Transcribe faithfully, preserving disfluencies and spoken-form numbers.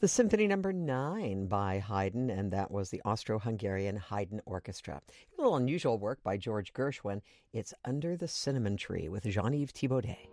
The Symphony Number Nine by Haydn, and that was the Austro-Hungarian Haydn Orchestra. A little unusual work by George Gershwin. It's Under the Cinnamon Tree with Jean-Yves Thibaudet.